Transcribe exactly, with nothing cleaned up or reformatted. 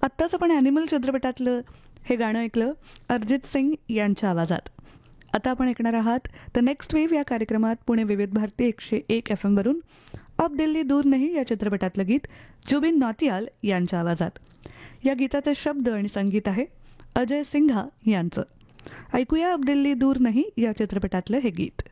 आत्ताच आपण ॲनिमल चित्रपटातलं हे गाणं ऐकलं अरिजित सिंग यांच्या आवाजात. आता आपण ऐकणार आहात द नेक्स्ट वेव्ह या कार्यक्रमात पुणे विविध भारती एकशे एक एफ एमवरून अब दिल्ली दूर नाही या चित्रपटातलं गीत जुबिन नौटियाल यांच्या आवाजात. या गीताचे शब्द आणि संगीत आहे अजय सिंघा यांचं. ऐकूया अब दिल्ली दूर नाही या चित्रपटातलं हे गीत.